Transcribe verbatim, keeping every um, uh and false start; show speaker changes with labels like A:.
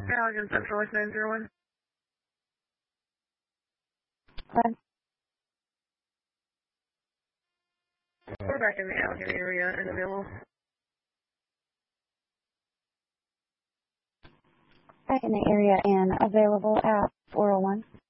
A: Allegan Central West nine zero one.
B: Okay.
A: We're back in the Allegan area and available.
B: Back in the area and available at four oh one.